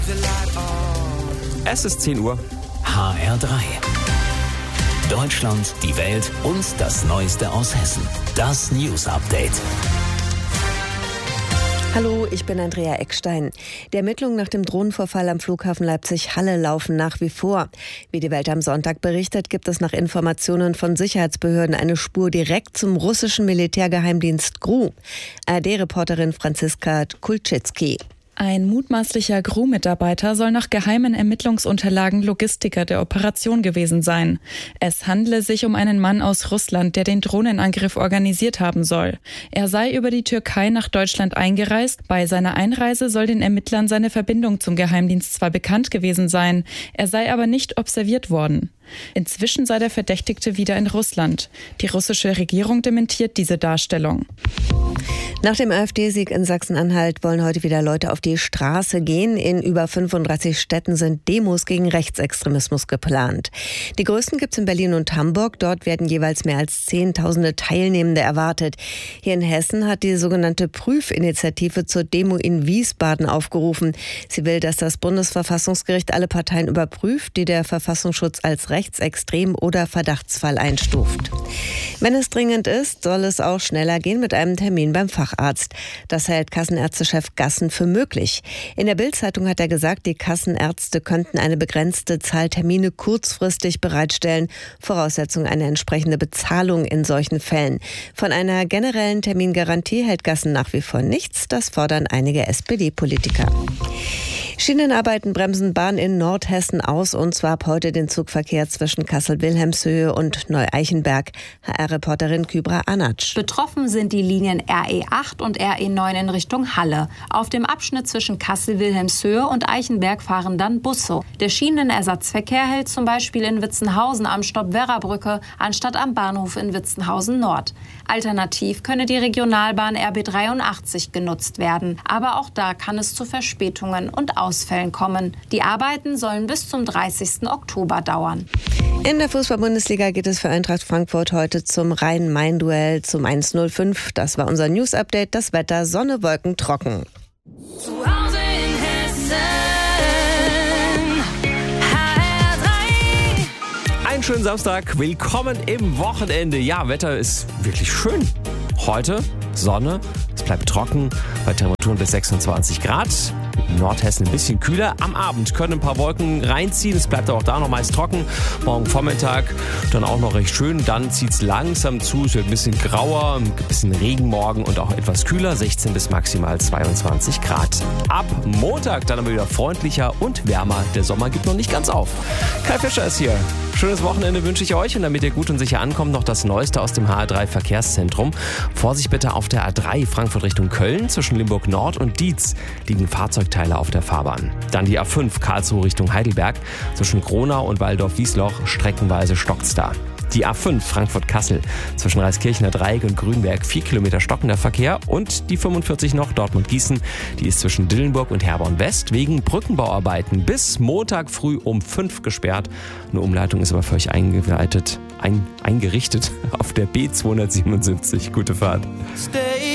Es ist 10 Uhr. HR3. Deutschland, die Welt und das Neueste aus Hessen. Das News Update. Hallo, ich bin Andrea Eckstein. Die Ermittlungen nach dem Drohnenvorfall am Flughafen Leipzig-Halle laufen nach wie vor. Wie die Welt am Sonntag berichtet, gibt es nach Informationen von Sicherheitsbehörden eine Spur direkt zum russischen Militärgeheimdienst GRU. ARD-Reporterin Franziska Kulczycki. Ein mutmaßlicher GRU-Mitarbeiter soll nach geheimen Ermittlungsunterlagen Logistiker der Operation gewesen sein. Es handle sich um einen Mann aus Russland, der den Drohnenangriff organisiert haben soll. Er sei über die Türkei nach Deutschland eingereist. Bei seiner Einreise soll den Ermittlern seine Verbindung zum Geheimdienst zwar bekannt gewesen sein, er sei aber nicht observiert worden. Inzwischen sei der Verdächtigte wieder in Russland. Die russische Regierung dementiert diese Darstellung. Nach dem AfD-Sieg in Sachsen-Anhalt wollen heute wieder Leute auf die Straße gehen. In über 35 Städten sind Demos gegen Rechtsextremismus geplant. Die größten gibt es in Berlin und Hamburg. Dort werden jeweils mehr als 10.000 Teilnehmende erwartet. Hier in Hessen hat die sogenannte Prüfinitiative zur Demo in Wiesbaden aufgerufen. Sie will, dass das Bundesverfassungsgericht alle Parteien überprüft, die der Verfassungsschutz als rechtsextrem oder Verdachtsfall einstuft. Wenn es dringend ist, soll es auch schneller gehen mit einem Termin beim Facharzt. Das hält Kassenärztechef Gassen für möglich. In der Bild-Zeitung hat er gesagt, die Kassenärzte könnten eine begrenzte Zahl Termine kurzfristig bereitstellen. Voraussetzung eine entsprechende Bezahlung in solchen Fällen. Von einer generellen Termingarantie hält Gassen nach wie vor nichts. Das fordern einige SPD-Politiker. Schienenarbeiten bremsen Bahn in Nordhessen aus, und zwar ab heute den Zugverkehr zwischen Kassel-Wilhelmshöhe und Neu-Eichenberg. HR-Reporterin Kübra Anatsch. Betroffen sind die Linien RE8 und RE9 in Richtung Halle. Auf dem Abschnitt zwischen Kassel-Wilhelmshöhe und Eichenberg fahren dann Busse. Der Schienenersatzverkehr hält zum Beispiel in Witzenhausen am Stopp Werrabrücke anstatt am Bahnhof in Witzenhausen Nord. Alternativ könne die Regionalbahn RB83 genutzt werden. Aber auch da kann es zu Verspätungen und Ausfällen kommen. Die Arbeiten sollen bis zum 30. Oktober dauern. In der Fußball-Bundesliga geht es für Eintracht Frankfurt heute zum Rhein-Main-Duell zum 1:05. Das war unser News-Update. Das Wetter: Sonne, Wolken, trocken. Zu Hause in Hessen, HR3. Einen schönen Samstag. Willkommen im Wochenende. Ja, Wetter ist wirklich schön. Heute Sonne, es bleibt trocken bei Temperaturen bis 26 Grad. In Nordhessen ein bisschen kühler. Am Abend können ein paar Wolken reinziehen. Es bleibt auch da noch meist trocken. Morgen Vormittag dann auch noch recht schön. Dann zieht es langsam zu. Es wird ein bisschen grauer, ein bisschen Regen morgen und auch etwas kühler. 16 bis maximal 22 Grad. Ab Montag dann aber wieder freundlicher und wärmer. Der Sommer gibt noch nicht ganz auf. Kai Fischer ist hier. Schönes Wochenende wünsche ich euch, und damit ihr gut und sicher ankommt, noch das Neueste aus dem HR3 Verkehrszentrum. Vorsicht bitte auf der A3 Frankfurt Richtung Köln. Zwischen Limburg Nord und Dietz liegen Fahrzeugteile auf der Fahrbahn. Dann die A5 Karlsruhe Richtung Heidelberg. Zwischen Gronau und Waldorf-Wiesloch streckenweise stockt's da. Die A5 Frankfurt-Kassel zwischen Reiskirchener Dreieck und Grünberg 4 Kilometer stockender Verkehr. Und die 45 noch Dortmund-Gießen, die ist zwischen Dillenburg und Herborn West wegen Brückenbauarbeiten bis Montag früh um 5 gesperrt. Eine Umleitung ist aber für euch eingerichtet auf der B277. Gute Fahrt.